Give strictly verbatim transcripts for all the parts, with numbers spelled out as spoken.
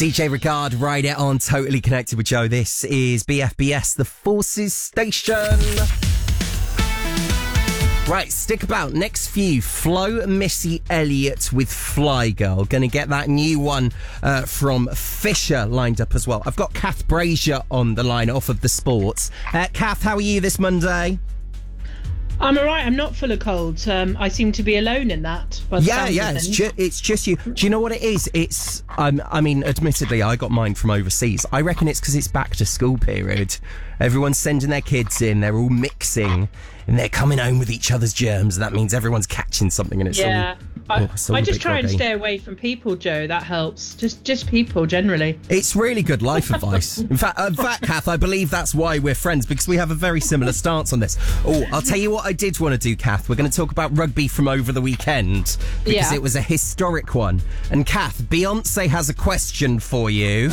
D J Regard, right it on Totally Connected with Joe. This is B F B S, the Forces Station. Right, stick about. Next few, Flo and Missy Elliott with Fly Girl. Going to get that new one uh, from Fisher lined up as well. I've got Kath Brazier on the line off of the sports. Uh, Kath, how are you this Monday? I'm all right. I'm not full of colds. Um, I seem to be alone in that. Yeah, yeah. It's, ju- it's just you. Do you know what it is? It's, um, I mean, admittedly, I got mine from overseas. I reckon it's because it's back to school period. Everyone's sending their kids in. They're all mixing. And they're coming home with each other's germs. And that means everyone's catching something. And it's yeah. all, I, oh, all I just try groggy. and stay away from people, Joe. That helps. Just just people, generally. It's really good life advice. In fact, in fact, Kath, I believe that's why we're friends, because we have a very similar stance on this. Oh, I'll tell you what I did want to do, Kath. We're going to talk about rugby from over the weekend, because Yeah. it was a historic one. And Kath, Beyonce has a question for you.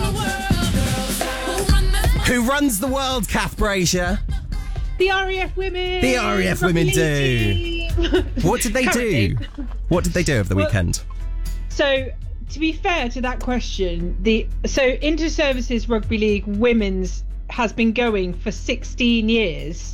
Who runs the world, Kath Brazier? The R A F women. The R A F women Rugby do. team. What did they Currently. do? What did they do over the Well, weekend? So, to be fair to that question, the so Inter-Services Rugby League Women's has been going for sixteen years.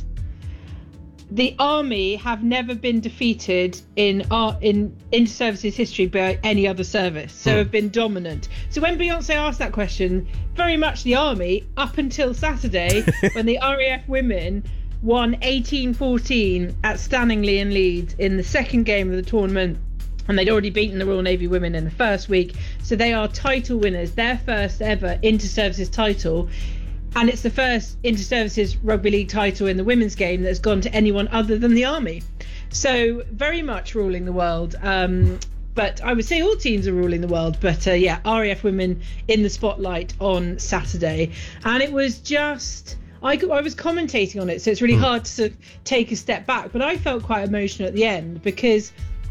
The Army have never been defeated in our in Inter-Services history by any other service, so Hmm. have been dominant. So when Beyonce asked that question, very much the Army, up until Saturday, when the R A F women won eighteen fourteen at Stanningley in Leeds in the second game of the tournament, and they'd already beaten the Royal Navy women in the first week, so they are title winners, their first ever Inter-Services title. And it's the first Inter-Services Rugby League title in the women's game that's gone to anyone other than the Army. So very much ruling the world. Um, but I would say all teams are ruling the world. But uh, yeah, R A F women in the spotlight on Saturday. And it was just... I, I was commentating on it, so it's really hard to sort of take a step back. But I felt quite emotional at the end because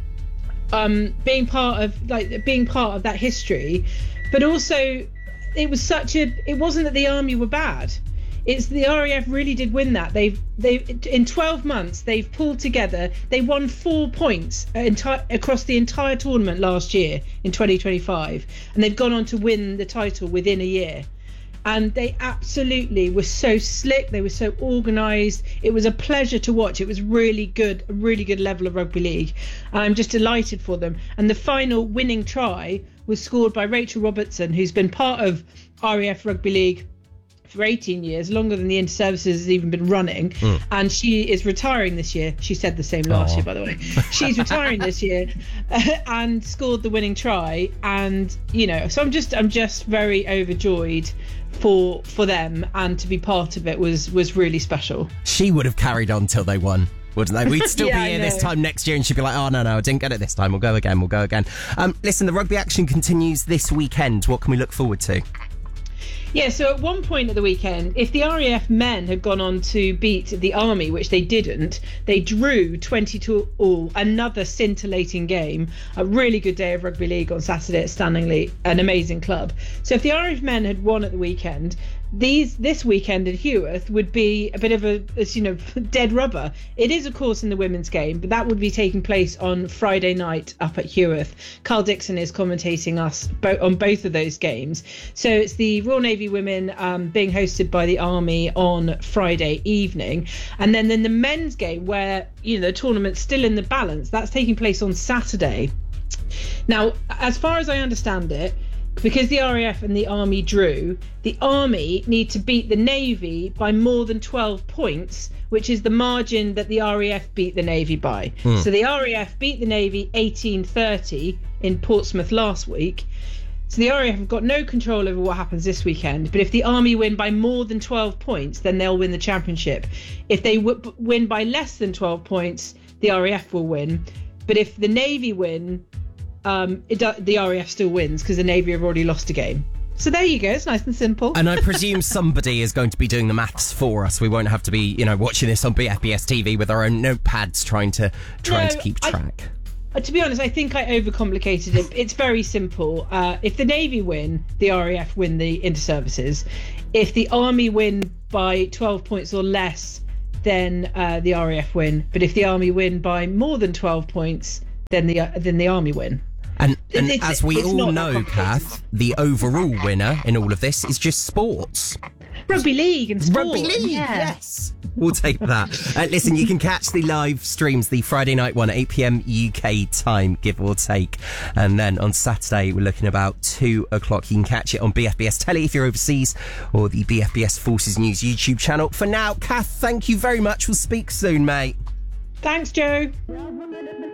um, being part of like being part of that history, but also... It was such a. It wasn't that the Army were bad. It's the R A F really did win that. They've they in twelve months they've pulled together. They won four points enti- across the entire tournament last year in twenty twenty-five, and they've gone on to win the title within a year. And they absolutely were so slick. They were so organised. It was a pleasure to watch. It was really good, a really good level of rugby league. And I'm just delighted for them. And the final winning try was scored by Rachel Robertson, who's been part of R A F Rugby League for eighteen years, longer than the Inter-Services has even been running. Mm. And she is retiring this year. She said the same last Aww. year, by the way. She's retiring this year uh, and scored the winning try. And, you know, so I'm just I'm just very overjoyed for for them, and to be part of it was was really special. She would have carried on till they won, wouldn't they? We'd still Yeah, be here I this know. time next year, and she'd be like, oh, no, no, I didn't get it this time. We'll go again, we'll go again. Um, listen, the rugby action continues this weekend. What can we look forward to? Yeah, so at one point at the weekend, if the R A F men had gone on to beat the Army, which they didn't, they drew twenty to all, another scintillating game. A really good day of rugby league on Saturday at Stanningley, an amazing club. So if the R A F men had won at the weekend, these this weekend at Heworth would be a bit of a, a you know dead rubber. It is of course in the women's game, but that would be taking place on Friday night up at Heworth. Carl Dixon is commentating us bo- on both of those games. So it's the Royal Navy women um, being hosted by the Army on Friday evening, and then then the men's game, where you know the tournament's still in the balance, that's taking place on Saturday. Now, as far as I understand it, because the R A F and the Army drew, the Army need to beat the Navy by more than twelve points, which is the margin that the R A F beat the Navy by. Hmm. So the R A F beat the Navy eighteen thirty in Portsmouth last week. So the R A F have got no control over what happens this weekend. But if the Army win by more than twelve points, then they'll win the championship. If they w- win by less than twelve points, the R A F will win. But if the Navy win, Um, it do, the R A F still wins because the Navy have already lost a game. So there you go. It's nice and simple. And I presume somebody is going to be doing the maths for us. We won't have to be, you know, watching this on B F B S T V with our own notepads trying to trying No, to keep track. I, to be honest, I think I overcomplicated it. It's very simple. Uh, if the Navy win, the R A F win the Inter-Services. If the Army win by twelve points or less, then uh, the R A F win. But if the Army win by more than twelve points, then the uh, then the Army win. And, and It's- as we it's all not that know, complicated. Kath, the overall winner in all of this is just sports. Rugby league and sport. Rugby league, yeah. yes. We'll take that. Uh, listen, you can catch the live streams, the Friday night one, eight p.m. U K time, give or take. And then on Saturday, we're looking about two o'clock. You can catch it on B F B S Telly if you're overseas, or the B F B S Forces News YouTube channel. For now, Kath, thank you very much. We'll speak soon, mate. Thanks, Joe.